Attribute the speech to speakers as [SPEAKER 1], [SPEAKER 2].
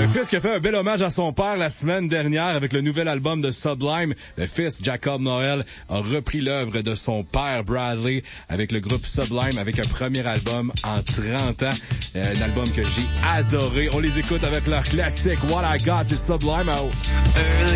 [SPEAKER 1] fils qui a fait un bel hommage à son père la semaine dernière avec le nouvel album de Sublime. Le fils, Jacob Noel, a repris l'œuvre de son père, Bradley, avec le groupe Sublime, avec un premier album en 30 ans. Un album que j'ai adoré. On les écoute avec leur classique What I Got, c'est Sublime.